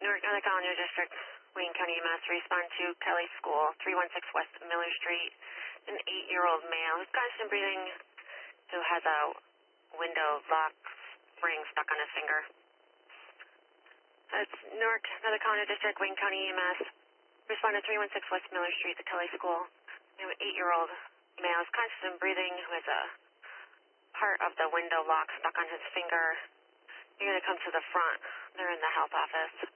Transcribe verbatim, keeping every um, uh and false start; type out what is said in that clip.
Newark, Northern Colony District, Wayne County, Mass. Respond to Kelly School, three one six West Miller Street. An eight-year-old male who's constant breathing, who has a window lock ring stuck on his finger. That's Newark, Northern Colony District, Wayne County E M S. Respond to three one six West Miller Street, the Kelly School. An eight-year-old male who's constant breathing, who has a part of the window lock stuck on his finger. You're going to come to the front. They're in the health office.